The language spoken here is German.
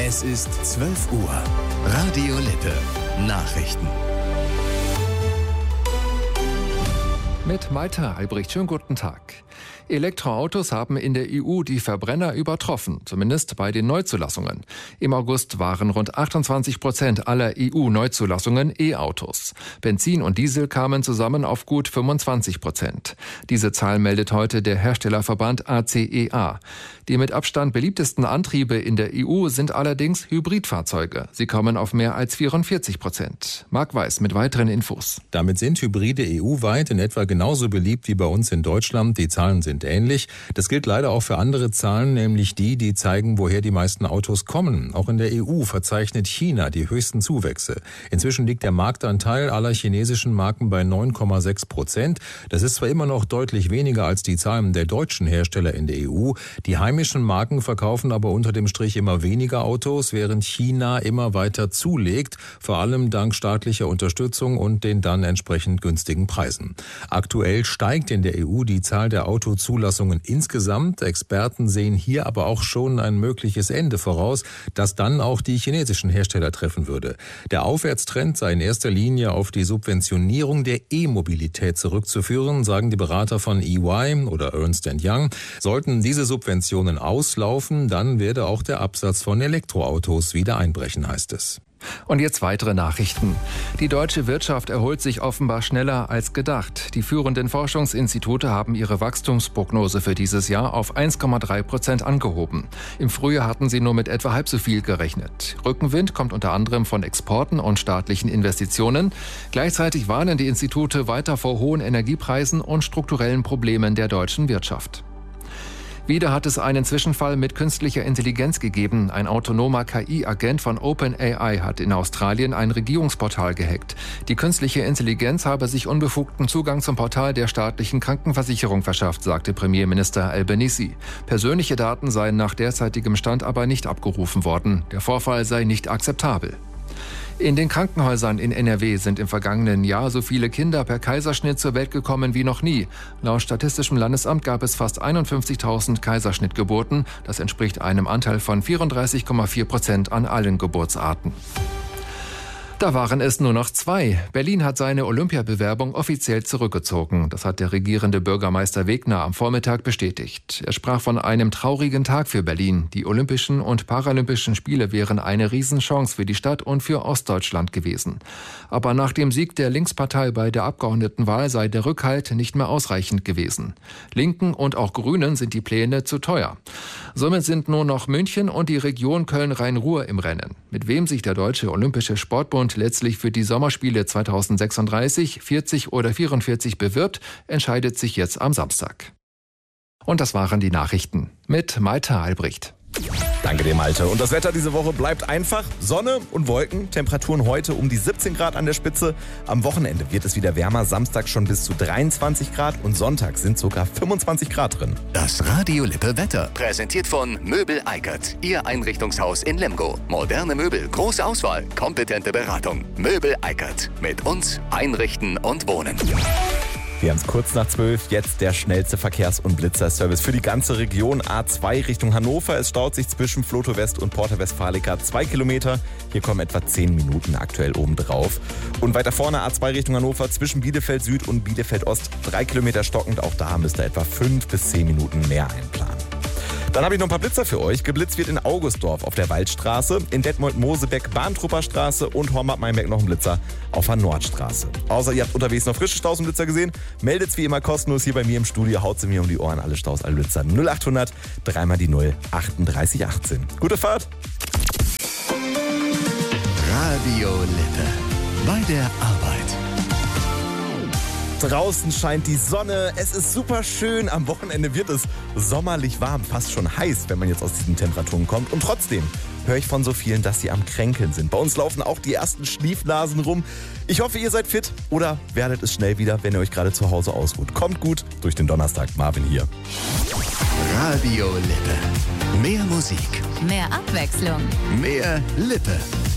Es ist 12 Uhr. Radio Lippe. Nachrichten. Mit Malte Albrecht. Schönen guten Tag. Elektroautos haben in der EU die Verbrenner übertroffen, zumindest bei den Neuzulassungen. Im August waren rund 28% aller EU-Neuzulassungen E-Autos. Benzin und Diesel kamen zusammen auf gut 25%. Diese Zahl meldet heute der Herstellerverband ACEA. Die mit Abstand beliebtesten Antriebe in der EU sind allerdings Hybridfahrzeuge. Sie kommen auf mehr als 44%. Marc Weiß mit weiteren Infos. Damit sind Hybride EU-weit in etwa genauso beliebt wie bei uns in Deutschland. Die Zahlen sind ähnlich. Das gilt leider auch für andere Zahlen, nämlich die zeigen, woher die meisten Autos kommen. Auch in der EU verzeichnet China die höchsten Zuwächse. Inzwischen liegt der Marktanteil aller chinesischen Marken bei 9,6%. Das ist zwar immer noch deutlich weniger als die Zahlen der deutschen Hersteller in der EU. Die heimischen Marken verkaufen aber unter dem Strich immer weniger Autos, während China immer weiter zulegt, vor allem dank staatlicher Unterstützung und den dann entsprechend günstigen Preisen. Aktuell steigt in der EU die Zahl der Autozulassungen insgesamt. Experten sehen hier aber auch schon ein mögliches Ende voraus, das dann auch die chinesischen Hersteller treffen würde. Der Aufwärtstrend sei in erster Linie auf die Subventionierung der E-Mobilität zurückzuführen, sagen die Berater von EY oder Ernst & Young. Sollten diese Subventionen auslaufen, dann werde auch der Absatz von Elektroautos wieder einbrechen, heißt es. Und jetzt weitere Nachrichten. Die deutsche Wirtschaft erholt sich offenbar schneller als gedacht. Die führenden Forschungsinstitute haben ihre Wachstumsprognose für dieses Jahr auf 1,3% angehoben. Im Frühjahr hatten sie nur mit etwa halb so viel gerechnet. Rückenwind kommt unter anderem von Exporten und staatlichen Investitionen. Gleichzeitig warnen die Institute weiter vor hohen Energiepreisen und strukturellen Problemen der deutschen Wirtschaft. Wieder hat es einen Zwischenfall mit künstlicher Intelligenz gegeben. Ein autonomer KI-Agent von OpenAI hat in Australien ein Regierungsportal gehackt. Die künstliche Intelligenz habe sich unbefugten Zugang zum Portal der staatlichen Krankenversicherung verschafft, sagte Premierminister Albanese. Persönliche Daten seien nach derzeitigem Stand aber nicht abgerufen worden. Der Vorfall sei nicht akzeptabel. In den Krankenhäusern in NRW sind im vergangenen Jahr so viele Kinder per Kaiserschnitt zur Welt gekommen wie noch nie. Laut Statistischem Landesamt gab es fast 51.000 Kaiserschnittgeburten. Das entspricht einem Anteil von 34,4% an allen Geburtsarten. Da waren es nur noch 2. Berlin hat seine Olympiabewerbung offiziell zurückgezogen. Das hat der regierende Bürgermeister Wegner am Vormittag bestätigt. Er sprach von einem traurigen Tag für Berlin. Die Olympischen und Paralympischen Spiele wären eine Riesenchance für die Stadt und für Ostdeutschland gewesen. Aber nach dem Sieg der Linkspartei bei der Abgeordnetenwahl sei der Rückhalt nicht mehr ausreichend gewesen. Linken und auch Grünen sind die Pläne zu teuer. Somit sind nur noch München und die Region Köln-Rhein-Ruhr im Rennen. Mit wem sich der Deutsche Olympische Sportbund letztlich für die Sommerspiele 2036, 40 oder 44 bewirbt, entscheidet sich jetzt am Samstag. Und das waren die Nachrichten mit Malte Albrecht. Danke dir, Malte. Und das Wetter diese Woche bleibt einfach. Sonne und Wolken. Temperaturen heute um die 17 Grad an der Spitze. Am Wochenende wird es wieder wärmer. Samstag schon bis zu 23 Grad und Sonntag sind sogar 25 Grad drin. Das Radio Lippe Wetter. Präsentiert von Möbel Eickert. Ihr Einrichtungshaus in Lemgo. Moderne Möbel, große Auswahl, kompetente Beratung. Möbel Eickert. Mit uns einrichten und wohnen. Wir haben es kurz nach 12, jetzt der schnellste Verkehrs- und Blitzerservice für die ganze Region. A2 Richtung Hannover. Es staut sich zwischen Vlotho West und Porta Westfalica 2 Kilometer. Hier kommen etwa 10 Minuten aktuell obendrauf. Und weiter vorne A2 Richtung Hannover zwischen Bielefeld Süd und Bielefeld Ost 3 Kilometer stockend. Auch da müsst ihr etwa 5 bis 10 Minuten mehr einplanen. Dann habe ich noch ein paar Blitzer für euch. Geblitzt wird in Augustdorf auf der Waldstraße, in Detmold-Mosebeck Bahntrupperstraße und Hornbach-Meinberg noch ein Blitzer auf der Nordstraße. Außer ihr habt unterwegs noch frische Staus und Blitzer gesehen, meldet's wie immer kostenlos hier bei mir im Studio. Haut sie mir um die Ohren, alle Staus, alle Blitzer. 0800 3 die 0 38 18. Gute Fahrt! Radio Lippe. Bei der Arbeit. Draußen scheint die Sonne, es ist super schön, am Wochenende wird es sommerlich warm, fast schon heiß, wenn man jetzt aus diesen Temperaturen kommt. Und trotzdem höre ich von so vielen, dass sie am Kränkeln sind. Bei uns laufen auch die ersten Schniefnasen rum. Ich hoffe, ihr seid fit oder werdet es schnell wieder, wenn ihr euch gerade zu Hause ausruht. Kommt gut durch den Donnerstag. Marvin hier. Radio Lippe. Mehr Musik. Mehr Abwechslung. Mehr Lippe.